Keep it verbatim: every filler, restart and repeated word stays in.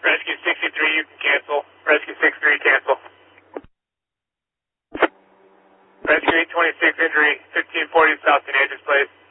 Rescue sixty-three, you can cancel. Rescue sixty-three, cancel. Rescue eight twenty-six, injury, fifteen forty South St. Andrews Place.